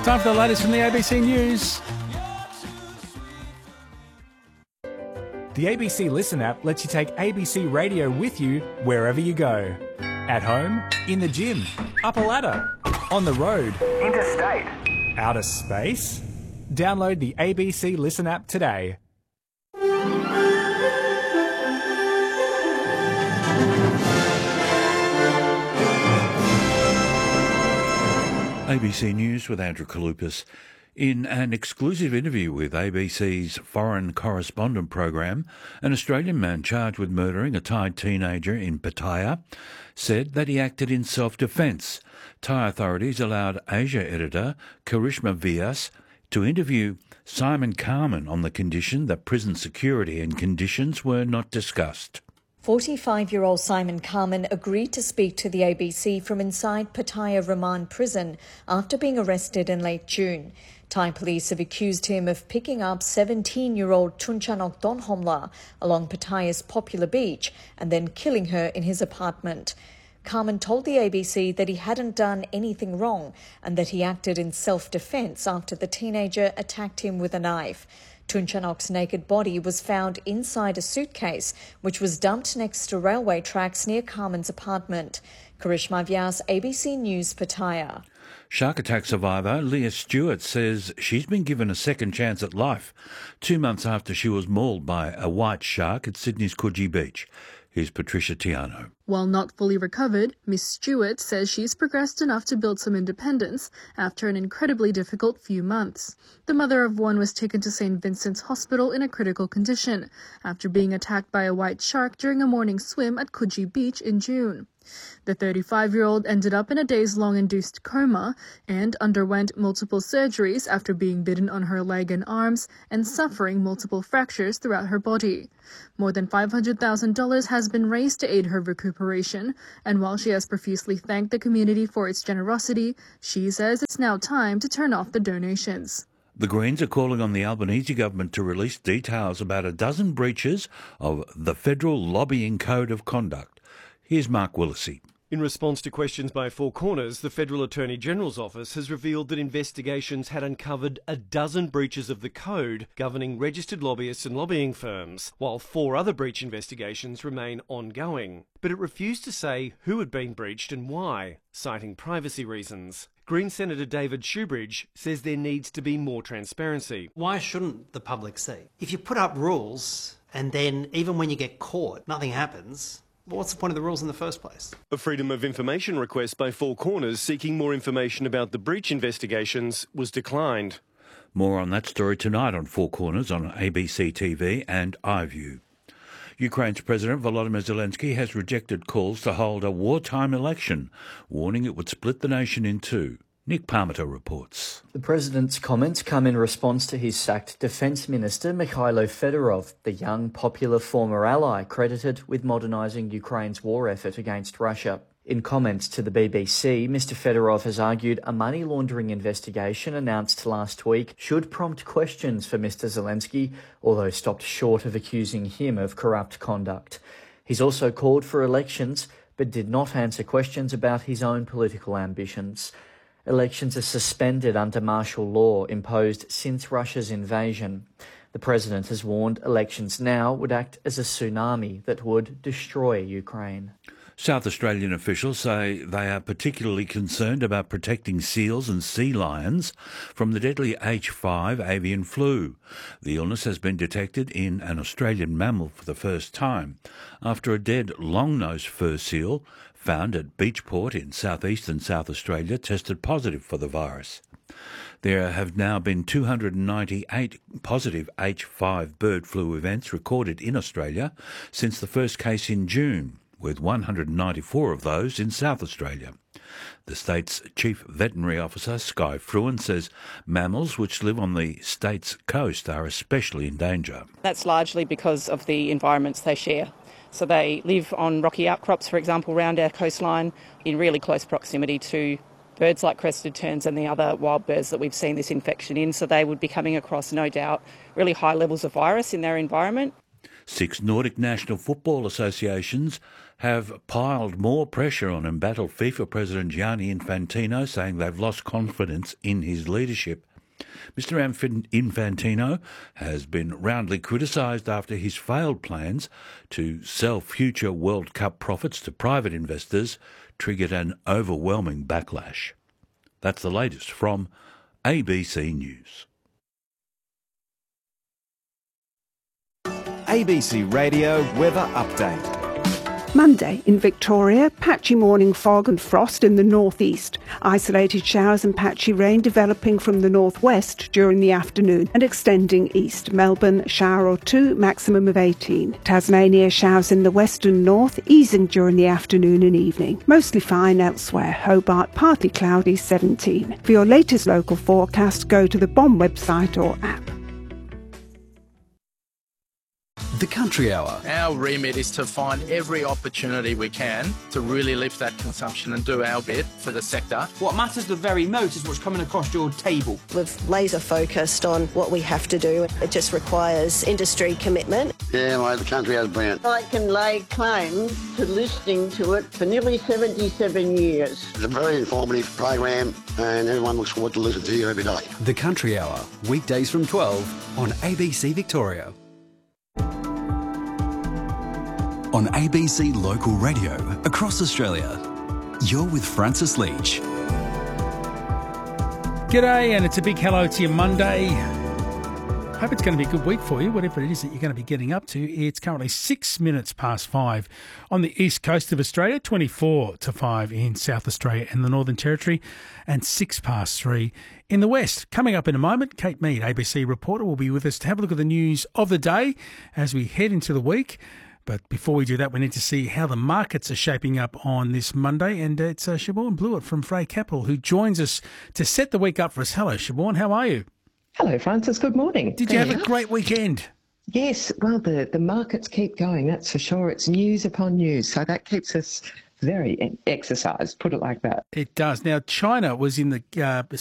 Time for the latest from the ABC News. The ABC Listen app lets you take ABC Radio with you wherever you go. At home, in the gym, up a ladder, on the road, interstate, outer space. Download the ABC Listen app today. ABC News with Andrew Kalupas. In an exclusive interview with ABC's Foreign Correspondent program, an Australian man charged with murdering a Thai teenager in Pattaya said that he acted in self-defence. Thai authorities allowed Asia editor Karishma Vyas to interview Simon Carman on the condition that prison security and conditions were not discussed. 45-year-old Simon Carman agreed to speak to the ABC from inside Pattaya Remand prison after being arrested in late June. Thai police have accused him of picking up 17-year-old Chunchanok Donhomla along Pattaya's popular beach and then killing her in his apartment. Carman told the ABC that he hadn't done anything wrong and that he acted in self-defence after the teenager attacked him with a knife. Chunchanok's naked body was found inside a suitcase, which was dumped next to railway tracks near Carman's apartment. Karishma Vyas, ABC News, Pattaya. Shark attack survivor Leah Stewart says she's been given a second chance at life 2 months after she was mauled by a white shark at Sydney's Coogee Beach. Here's Patricia Tiano. While not fully recovered, Miss Stewart says she's progressed enough to build some independence after an incredibly difficult few months. The mother of one was taken to St. Vincent's Hospital in a critical condition after being attacked by a white shark during a morning swim at Coogee Beach in June. The 35-year-old ended up in a days-long induced coma and underwent multiple surgeries after being bitten on her leg and arms and suffering multiple fractures throughout her body. More than $500,000 has been raised to aid her recuperation, and while she has profusely thanked the community for its generosity, she says it's now time to turn off the donations. The Greens are calling on the Albanese government to release details about a dozen breaches of the Federal Lobbying Code of Conduct. Here's Mark Willesee. In response to questions by Four Corners, the Federal Attorney General's office has revealed that investigations had uncovered a dozen breaches of the code governing registered lobbyists and lobbying firms, while 4 other breach investigations remain ongoing. But it refused to say who had been breached and why, citing privacy reasons. Green Senator David Shoebridge says there needs to be more transparency. Why shouldn't the public see? If you put up rules and then even when you get caught, nothing happens, well, what's the point of the rules in the first place? A Freedom of Information request by Four Corners seeking more information about the breach investigations was declined. More on that story tonight on Four Corners on ABC TV and iView. Ukraine's President Volodymyr Zelensky has rejected calls to hold a wartime election, warning it would split the nation in two. Nick Parmenter reports. The president's comments come in response to his sacked defence minister Mikhailo Fedorov, the young, popular former ally credited with modernising Ukraine's war effort against Russia. In comments to the BBC, Mr Fedorov has argued a money laundering investigation announced last week should prompt questions for Mr Zelensky, although stopped short of accusing him of corrupt conduct. He's also called for elections, but did not answer questions about his own political ambitions. Elections are suspended under martial law imposed since Russia's invasion. The president has warned elections now would act as a tsunami that would destroy Ukraine. South Australian officials say they are particularly concerned about protecting seals and sea lions from the deadly H5 avian flu. The illness has been detected in an Australian mammal for the first time after a dead long-nosed fur seal found at Beachport in southeastern South Australia tested positive for the virus. There have now been 298 positive H5 bird flu events recorded in Australia since the first case in June, with 194 of those in South Australia. The state's chief veterinary officer, Sky Fruin, says mammals which live on the state's coast are especially in danger. That's largely because of the environments they share. So they live on rocky outcrops, for example, around our coastline in really close proximity to birds like crested terns and the other wild birds that we've seen this infection in. So they would be coming across, no doubt, really high levels of virus in their environment. 6 Nordic national football associations have piled more pressure on embattled FIFA President Gianni Infantino, saying they've lost confidence in his leadership. Mr. Infantino has been roundly criticised after his failed plans to sell future World Cup profits to private investors triggered an overwhelming backlash. That's the latest from ABC News. ABC Radio Weather Update. Monday in Victoria, patchy morning fog and frost in the northeast. Isolated showers and patchy rain developing from the northwest during the afternoon and extending east. Melbourne, shower or two, maximum of 18. Tasmania, showers in the western north, easing during the afternoon and evening. Mostly fine elsewhere. Hobart, partly cloudy, 17. For your latest local forecast, go to the BOM website or app. The Country Hour. Our remit is to find every opportunity we can to really lift that consumption and do our bit for the sector. What matters the very most is what's coming across your table. We've laser focused on what we have to do. It just requires industry commitment. Yeah, mate, the Country Hour's brilliant. I can lay claim to listening to it for nearly 77 years. It's a very informative program and everyone looks forward to listening to you every day. The Country Hour, weekdays from 12 on ABC Victoria. On ABC Local Radio across Australia, you're with Francis Leach. G'day, and it's a big hello to you Monday. Hope it's going to be a good week for you, whatever it is that you're going to be getting up to. It's currently 6 minutes past 5 on the east coast of Australia, 24 to 5 in South Australia and the Northern Territory, and 6 past 3 in the west. Coming up in a moment, Kate Mead, ABC reporter, will be with us to have a look at the news of the day as we head into the week. But before we do that, we need to see how the markets are shaping up on this Monday. And it's Siobhan Blewett from Frey Capital who joins us to set the week up for us. Hello, Siobhan. How are you? Hello, Francis. Good morning. Did you have a great weekend? Yes. Well, the markets keep going, that's for sure. It's news upon news. So that keeps us very exercised, put it like that. It does. Now, China was in the